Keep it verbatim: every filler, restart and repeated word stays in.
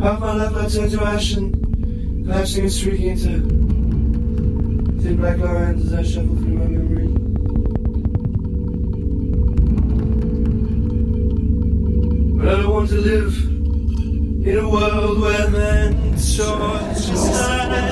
Half my life I turn to ash and collapsing and streaking into thin black lines as I shuffle through my memory. But I don't want to live in a world where man's short just